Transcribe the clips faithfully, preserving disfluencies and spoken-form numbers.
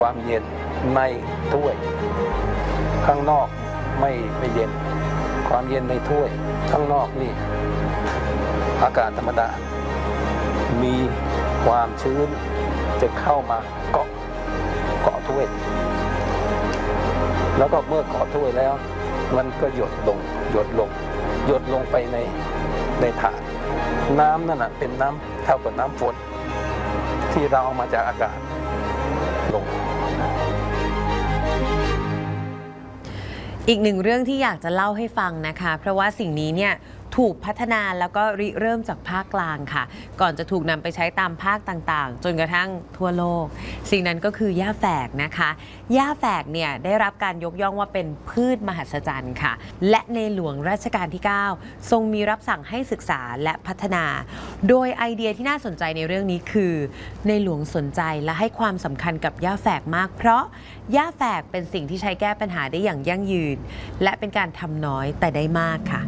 ความเย็นในถ้วยข้างนอกไม่ไม่เย็นความเย็นในถ้วยข้างนอกนี่อากาศธรรมดามีความชื้นจะเข้ามาเกาะเกาะถ้วยแล้วก็เมื่อเกาะถ้วยแล้วมันก็หยดลงหยดลงหยดลงไปในในถาดน้ำนั่นนะเป็นน้ำเท่ากับน้ำฝนที่เราเอามาจากอากาศลงอีกหนึ่งเรื่องที่อยากจะเล่าให้ฟังนะคะเพราะว่าสิ่งนี้เนี่ยถูกพัฒนาแล้วก็ริเริ่มจากภาคกลางค่ะก่อนจะถูกนำไปใช้ตามภาคต่างๆจนกระทั่งทั่วโลกสิ่งนั้นก็คือหญ้าแฝกนะคะหญ้าแฝกเนี่ยได้รับการยกย่องว่าเป็นพืชมหัศจรรย์ค่ะและในหลวงรัชกาลที่เก้าทรงมีรับสั่งให้ศึกษาและพัฒนาโดยไอเดียที่น่าสนใจในเรื่องนี้คือในหลวงสนใจและให้ความสำคัญกับหญ้าแฝกมากเพราะหญ้าแฝกเป็นสิ่งที่ใช้แก้ปัญหาได้อย่างยั่งยืนและเป็นการทำน้อยแต่ได้มากค่ะ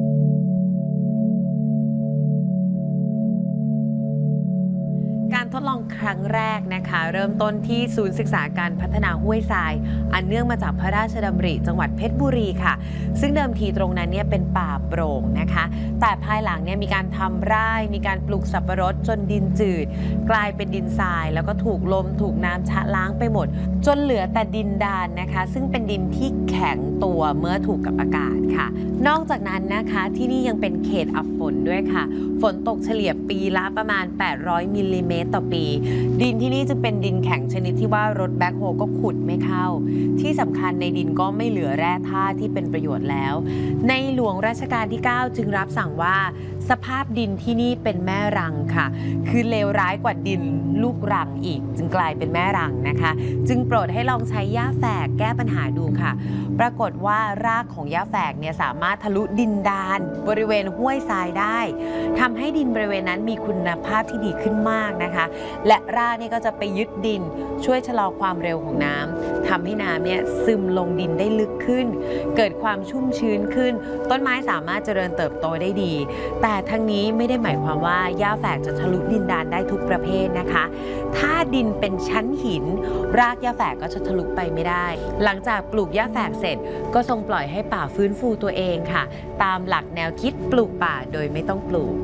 การทดลองครั้งแรกนะคะเริ่มต้นที่ศูนย์ศึกษาการพัฒนาห้วยทรายอันเนื่องมาจากพระราชดำริจังหวัดเพชรบุรีค่ะซึ่งเดิมทีตรงนั้นเนี่ยเป็นป่าโปร่งนะคะแต่ภายหลังเนี่ยมีการทำไร่มีการปลูกสับปะรดจนดินจืดกลายเป็นดินทรายแล้วก็ถูกลมถูกน้ำชะล้างไปหมดจนเหลือแต่ดินดานนะคะซึ่งเป็นดินที่แข็งตัวเมื่อถูกกับอากาศค่ะนอกจากนั้นนะคะที่นี่ยังเป็นเขตอับฝนด้วยค่ะฝนตกเฉลี่ยปีละประมาณแปดร้อยมิลลิเมตรต่อปีดินที่นี่จะเป็นดินแข็งชนิดที่ว่ารถแบ็คโฮก็ขุดไม่เข้าที่สำคัญในดินก็ไม่เหลือแร่ธาตุที่เป็นประโยชน์แล้วในหลวงรัชกาลที่เก้าจึงรับสั่งว่าสภาพดินที่นี่เป็นแม่รังค่ะคือเลวร้ายกว่าดินลูกรังอีกจึงกลายเป็นแม่รังนะคะจึงโปรดให้ลองใช้หญ้าแฝกแก้ปัญหาดูค่ะปรากฏว่ารากของหญ้าแฝกเนี่ยสามารถทะลุดินดานบริเวณห้วยทรายได้ทำให้ดินบริเวณนั้นมีคุณภาพที่ดีขึ้นมากนะคะและรากนี่ก็จะไปยึดดินช่วยชะลอความเร็วของน้ำทำให้น้ำเนี่ยซึมลงดินได้ลึกขึ้นเกิดความชุ่มชื้นขึ้นต้นไม้สามารถเจริญเติบโตได้ดีแต่ทั้งนี้ไม่ได้หมายความว่าหญ้าแฝกจะทะลุดินดานได้ทุกประเภทนะคะถ้าดินเป็นชั้นหินรากหญ้าแฝกก็จะทะลุไปไม่ได้หลังจากปลูกหญ้าแฝกเสร็จก็ทรงปล่อยให้ป่าฟื้นฟูตัวเองค่ะตามหลักแนวคิดปลูกป่าโดยไม่ต้องปลูก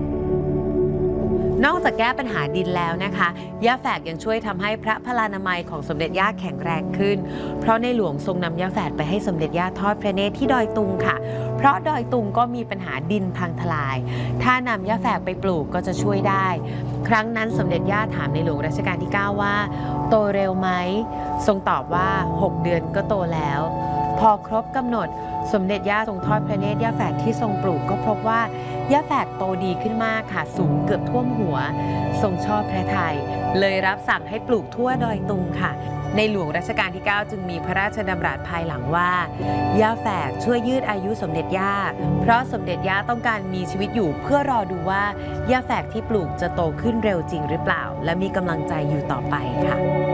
นอกจากแก้ปัญหาดินแล้วนะคะหญ้าแฝกยังช่วยทำให้พระพลานามัยของสมเด็จย่าแข็งแรงขึ้นเพราะในหลวงทรงนำหญ้าแฝกไปให้สมเด็จย่าทอดพระเนตรที่ดอยตุงค่ะเพราะดอยตุงก็มีปัญหาดินพังทลายถ้านำหญ้าแฝกไปปลูกก็จะช่วยได้ครั้งนั้นสมเด็จย่าถามในหลวงรัชกาลที่เก้าว่าโตเร็วไหมทรงตอบว่าหกเดือนก็โตแล้วพอครบกำหนดสมเด็จย่าทรงทอดพระเนตรหญ้าแฝกที่ทรงปลูกก็พบว่าหญ้าแฝกโตดีขึ้นมากค่ะสูงเกือบท่วมหัวทรงชอบพระทัยเลยรับสั่งให้ปลูกทั่วดอยตุงค่ะในหลวงรัชกาลที่เก้าจึงมีพระราชดำรัสภายหลังว่าหญ้าแฝกช่วยยืดอายุสมเด็จย่าเพราะสมเด็จย่าต้องการมีชีวิตอยู่เพื่อรอดูว่าหญ้าแฝกที่ปลูกจะโตขึ้นเร็วจริงหรือเปล่าและมีกำลังใจอยู่ต่อไปค่ะ